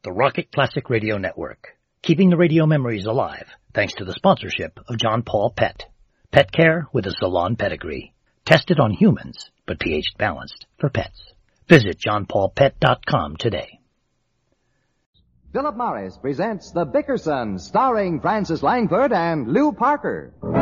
the Rocket Classic Radio Network, keeping the radio memories alive thanks to the sponsorship of John Paul Pet. Pet care with a salon pedigree. Tested on humans, but pH balanced for pets. Visit johnpaulpet.com today. Philip Morris presents The Bickersons, starring Frances Langford and Lou Parker.